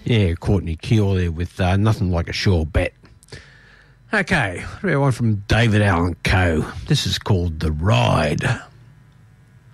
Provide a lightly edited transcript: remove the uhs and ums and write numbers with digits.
Yeah, Courtney Keele there with Nothing Like a Sure Bet. Okay, we have one from David Allen Coe. This is called The Ride.